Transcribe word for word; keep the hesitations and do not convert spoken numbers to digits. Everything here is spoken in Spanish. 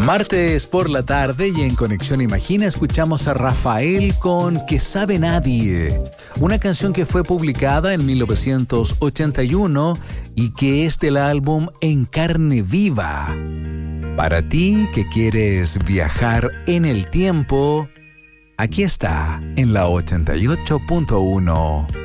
Martes por la tarde y en Conexión Imagina escuchamos a Rafael con Que sabe nadie, una canción que fue publicada en mil novecientos ochenta y uno y que es del álbum En Carne Viva. Para ti que quieres viajar en el tiempo, aquí está en la ochenta y ocho punto uno.